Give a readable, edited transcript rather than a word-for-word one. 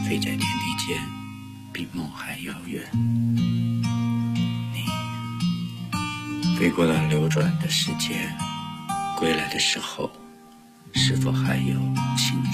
飞在天地间，比梦还遥远。你飞过了流转的时间，归来的时候，是否还有青春？